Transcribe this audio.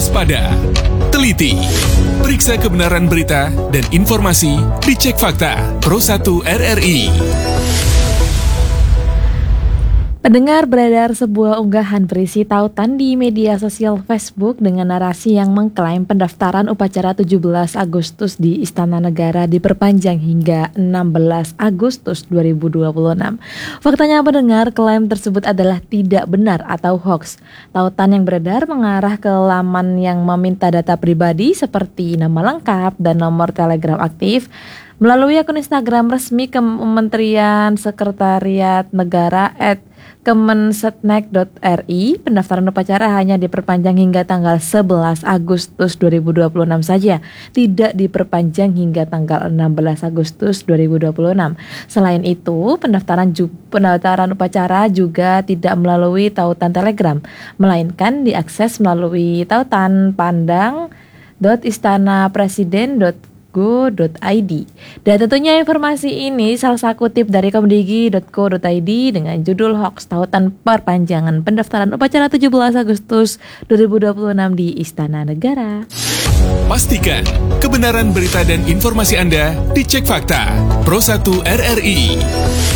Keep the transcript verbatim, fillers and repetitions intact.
waspada, teliti, periksa kebenaran berita dan informasi, dicek fakta. Pro satu R R I. Pendengar, beredar sebuah unggahan berisi tautan di media sosial Facebook dengan narasi yang mengklaim pendaftaran upacara tujuh belas Agustus di Istana Negara diperpanjang hingga enam belas Agustus dua ribu dua puluh enam. Faktanya, pendengar, klaim tersebut adalah tidak benar atau hoax. Tautan yang beredar mengarah ke laman yang meminta data pribadi seperti nama lengkap dan nomor telegram aktif. Melalui akun Instagram resmi Kementerian Sekretariat Negara et kemensetnek dot r i, pendaftaran upacara hanya diperpanjang hingga tanggal sebelas Agustus dua ribu dua puluh enam saja, tidak diperpanjang hingga tanggal enam belas Agustus dua ribu dua puluh enam. Selain itu, pendaftaran ju- pendaftaran upacara juga tidak melalui tautan Telegram, melainkan diakses melalui tautan pandang dot istana presiden dot go dot i d. Dan tentunya informasi ini salah satu kutip dari komdigi dot co dot i d dengan judul hoax tautan perpanjangan pendaftaran upacara tujuh belas Agustus dua ribu dua puluh enam di Istana Negara. Pastikan kebenaran berita dan informasi Anda dicek fakta. Pro satu R R I.